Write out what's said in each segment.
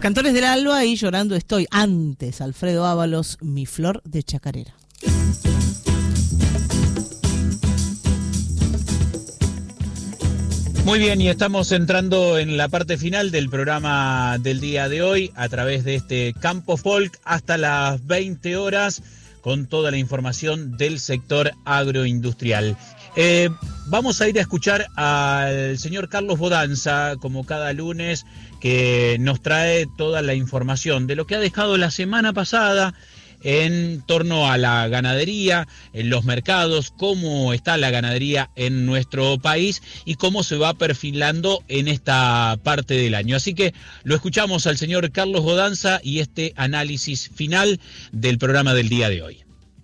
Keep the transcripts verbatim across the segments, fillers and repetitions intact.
Cantores del Alba y Llorando Estoy. Antes, Alfredo Ábalos, Mi Flor de Chacarera. Muy bien, y estamos entrando en la parte final del programa del día de hoy a través de este Campo Folk hasta las veinte horas con toda la información del sector agroindustrial. Eh, vamos a ir a escuchar al señor Carlos Bodanza, como cada lunes, que nos trae toda la información de lo que ha dejado la semana pasada en torno a la ganadería, en los mercados, cómo está la ganadería en nuestro país y cómo se va perfilando en esta parte del año. Así que lo escuchamos al señor Carlos Bodanza y este análisis final del programa del día de hoy.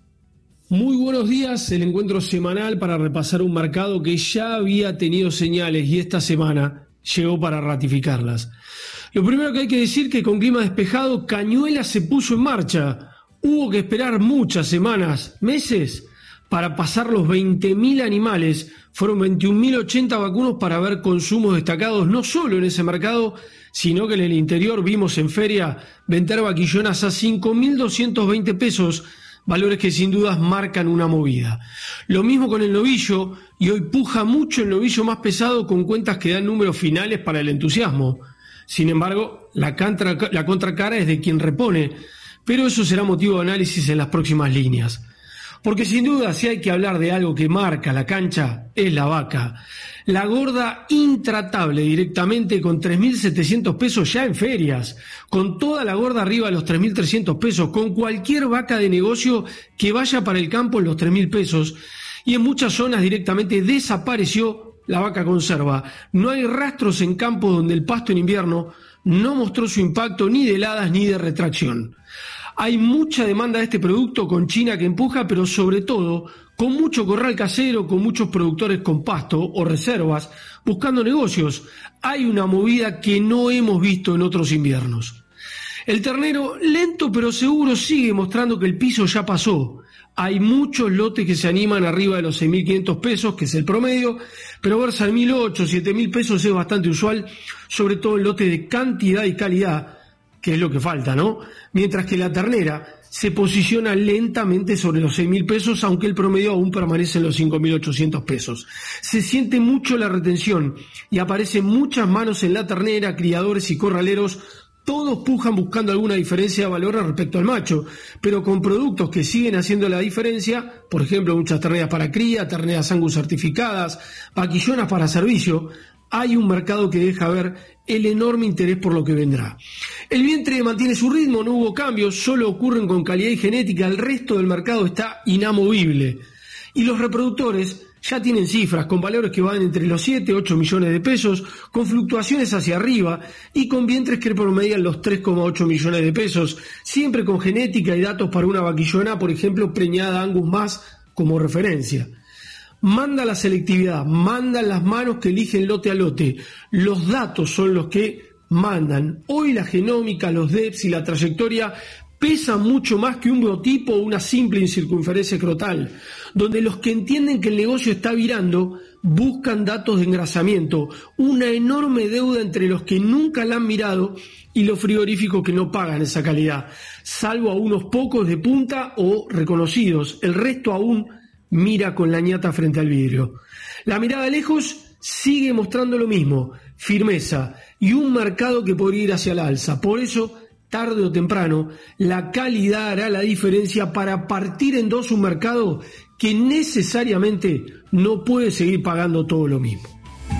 Muy buenos días, el encuentro semanal para repasar un mercado que ya había tenido señales y esta semana llegó para ratificarlas. Lo primero que hay que decir que con clima despejado, Cañuelas se puso en marcha. Hubo que esperar muchas semanas, meses, para pasar los veinte mil animales. Fueron veintiún mil ochenta vacunos para ver consumos destacados, no solo en ese mercado, sino que en el interior vimos en feria vender vaquillonas a cinco mil doscientos veinte pesos, valores que sin dudas marcan una movida. Lo mismo con el novillo, y hoy puja mucho el novillo más pesado con cuentas que dan números finales para el entusiasmo. Sin embargo, la, contra, la contracara es de quien repone, pero eso será motivo de análisis en las próximas líneas. Porque sin duda, si hay que hablar de algo que marca la cancha, es la vaca. La gorda intratable directamente con tres mil setecientos pesos ya en ferias, con toda la gorda arriba de los tres mil trescientos pesos, con cualquier vaca de negocio que vaya para el campo en los tres mil pesos, y en muchas zonas directamente desapareció la vaca conserva. No hay rastros en campos donde el pasto en invierno no mostró su impacto ni de heladas ni de retracción. Hay mucha demanda de este producto con China que empuja, pero sobre todo con mucho corral casero, con muchos productores con pasto o reservas, buscando negocios. Hay una movida que no hemos visto en otros inviernos. El ternero, lento pero seguro, sigue mostrando que el piso ya pasó. Hay muchos lotes que se animan arriba de los seis mil quinientos pesos, que es el promedio, pero verse al mil ochocientos, siete mil pesos es bastante usual, sobre todo en lotes de cantidad y calidad, que es lo que falta, ¿no? Mientras que la ternera se posiciona lentamente sobre los seis mil pesos, aunque el promedio aún permanece en los cinco mil ochocientos pesos. Se siente mucho la retención y aparecen muchas manos en la ternera, criadores y corraleros. Todos pujan buscando alguna diferencia de valor respecto al macho, pero con productos que siguen haciendo la diferencia, por ejemplo, muchas terneras para cría, terneras Angus certificadas, vaquillonas para servicio. Hay un mercado que deja ver el enorme interés por lo que vendrá. El vientre mantiene su ritmo, no hubo cambios, solo ocurren con calidad y genética, el resto del mercado está inamovible. Y los reproductores ya tienen cifras con valores que van entre los siete y ocho millones de pesos, con fluctuaciones hacia arriba y con vientres que promedian los tres coma ocho millones de pesos, siempre con genética y datos para una vaquillona, por ejemplo, preñada Angus más como referencia. Manda la selectividad, mandan las manos que eligen lote a lote. Los datos son los que mandan. Hoy la genómica, los D E P S y la trayectoria pesan mucho más que un biotipo o una simple incircunferencia escrotal, donde los que entienden que el negocio está virando buscan datos de engrasamiento, una enorme deuda entre los que nunca la han mirado y los frigoríficos que no pagan esa calidad, salvo a unos pocos de punta o reconocidos. El resto aún mira con la ñata frente al vidrio. La mirada lejos sigue mostrando lo mismo, firmeza y un mercado que podría ir hacia el alza. Por eso, tarde o temprano, la calidad hará la diferencia para partir en dos un mercado que necesariamente no puede seguir pagando todo lo mismo.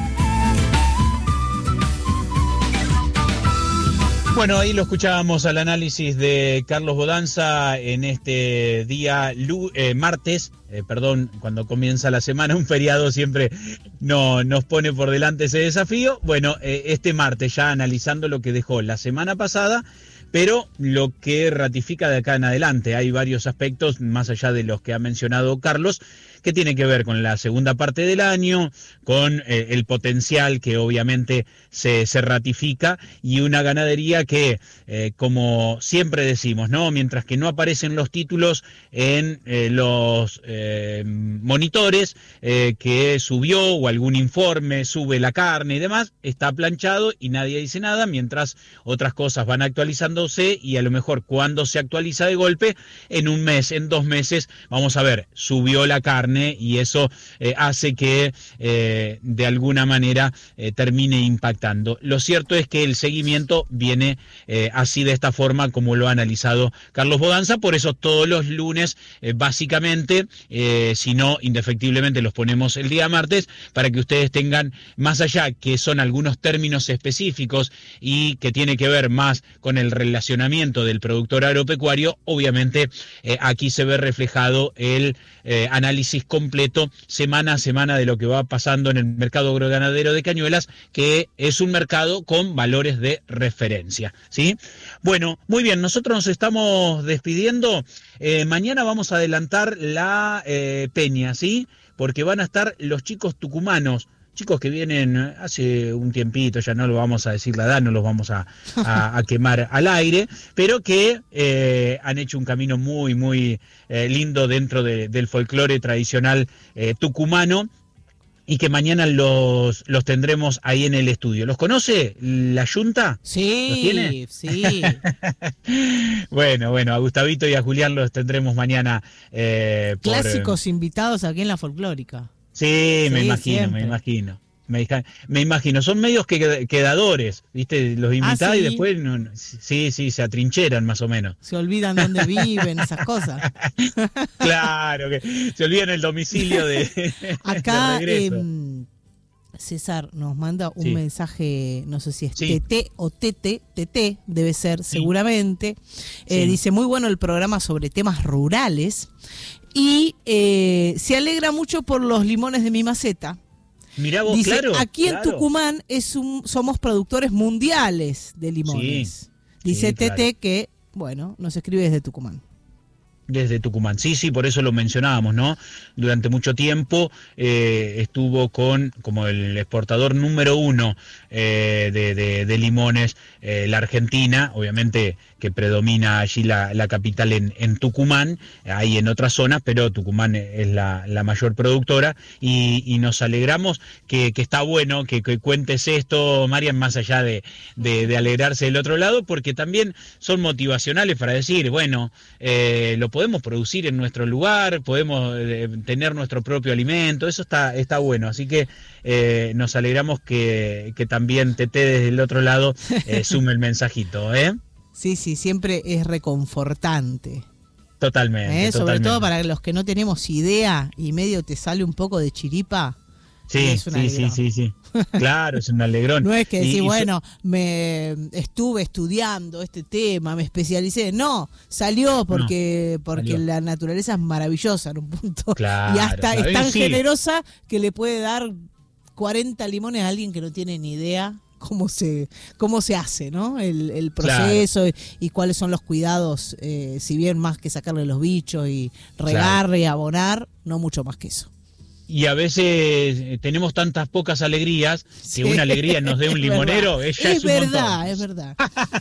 Bueno, ahí lo escuchábamos al análisis de Carlos Bodanza en este día eh, martes, eh, perdón, cuando comienza la semana, un feriado siempre no, nos pone por delante ese desafío. Bueno, eh, este martes ya analizando lo que dejó la semana pasada, pero lo que ratifica de acá en adelante. Hay varios aspectos, más allá de los que ha mencionado Carlos, que tiene que ver con la segunda parte del año, con eh, el potencial que obviamente se, se ratifica, y una ganadería que, eh, como siempre decimos, ¿no? Mientras que no aparecen los títulos en eh, los eh, monitores, eh, que subió o algún informe sube la carne y demás, está planchado y nadie dice nada, mientras otras cosas van actualizándose, y a lo mejor cuando se actualiza de golpe, en un mes, en dos meses, vamos a ver, subió la carne, y eso eh, hace que eh, de alguna manera eh, termine impactando. Lo cierto es que el seguimiento viene eh, así, de esta forma como lo ha analizado Carlos Bodanza, por eso todos los lunes eh, básicamente, eh, si no indefectiblemente los ponemos el día martes, para que ustedes tengan, más allá que son algunos términos específicos y que tiene que ver más con el relacionamiento del productor agropecuario, obviamente eh, aquí se ve reflejado el eh, análisis completo semana a semana de lo que va pasando en el mercado agroganadero de Cañuelas, que es un mercado con valores de referencia, ¿sí? Bueno, muy bien, nosotros nos estamos despidiendo. Eh, mañana vamos a adelantar la eh, peña, ¿sí? Porque van a estar los chicos tucumanos, chicos que vienen hace un tiempito, ya no lo vamos a decir la edad, no los vamos a, a, a quemar al aire, pero que eh, han hecho un camino muy, muy eh, lindo dentro de, del folclore tradicional eh, tucumano, y que mañana los, los tendremos ahí en el estudio. ¿Los conoce la Junta? Sí, ¿Los tiene? sí. Bueno, bueno, a Gustavito y a Julián los tendremos mañana. Eh, por, Clásicos eh... invitados aquí en la folclórica. Sí, sí, me imagino, siempre. me imagino. Me, me imagino, son medios que, quedadores, ¿viste? Los invitados ah, ¿sí? y después, no, sí, sí, se atrincheran más o menos. Se olvidan dónde viven, esas cosas. Claro, que se olvidan el domicilio de Acá, de eh, César nos manda un sí. mensaje, no sé si es sí. T T o T T, T T debe ser sí. seguramente. Eh, sí. Dice, muy bueno el programa sobre temas rurales, y eh, se alegra mucho por los limones de mi maceta. Mirá vos, dice, claro, aquí claro. en Tucumán es un, somos productores mundiales de limones. Sí, dice sí, T T claro. que, bueno, nos escribe desde Tucumán. Desde Tucumán, sí, sí, por eso lo mencionábamos, ¿no? Durante mucho tiempo eh, estuvo con, como el exportador número uno eh, de, de, de limones, eh, la Argentina, obviamente que predomina allí la, la capital en, en Tucumán, hay en otras zonas, pero Tucumán es la, la mayor productora, y, y nos alegramos que, que está bueno que, que cuentes esto, Marian, más allá de, de, de alegrarse del otro lado, porque también son motivacionales para decir, bueno, eh, lo podemos producir en nuestro lugar, podemos eh, tener nuestro propio alimento, eso está, está bueno, así que eh, nos alegramos que, que también Tete desde el otro lado eh, sume el mensajito, ¿eh? Sí, sí, siempre es reconfortante. Totalmente, ¿Eh? Sobre totalmente. todo para los que no tenemos idea y medio te sale un poco de chiripa. Sí, es un sí, sí, sí, sí. Claro, es un alegrón. No es que decir, y, y bueno, me estuve estudiando este tema, me especialicé. No, salió porque no, porque salió. La naturaleza es maravillosa en un punto. Claro, y hasta claro, es tan sí. generosa que le puede dar cuarenta limones a alguien que no tiene ni idea cómo se cómo se hace, ¿no? El, el proceso, claro. y, y cuáles son los cuidados, eh, si bien más que sacarle los bichos y regarle, claro. abonar, no mucho más que eso. Y a veces tenemos tantas pocas alegrías que sí. una alegría nos dé un limonero, verdad. ella es, es un verdad, montón. Es verdad.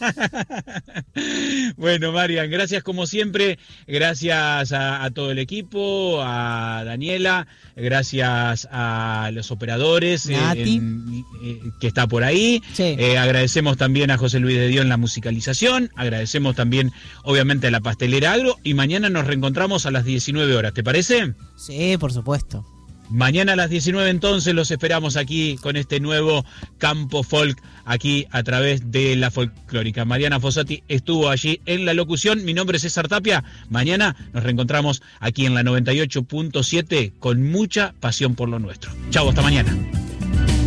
Bueno, Marian, gracias como siempre, gracias a, a todo el equipo, a Daniela, gracias a los operadores eh, en, eh, que está por ahí, sí. eh, agradecemos también a José Luis de Dios en la musicalización, agradecemos también obviamente a la Pastelera Agro, y mañana nos reencontramos a las diecinueve horas, ¿te parece? Sí, por supuesto. Mañana a las diecinueve entonces los esperamos aquí con este nuevo Campo Folk, aquí a través de la folclórica. Mariana Fossati estuvo allí en la locución, mi nombre es César Tapia, mañana nos reencontramos aquí en la noventa y ocho punto siete con mucha pasión por lo nuestro. Chau, hasta mañana.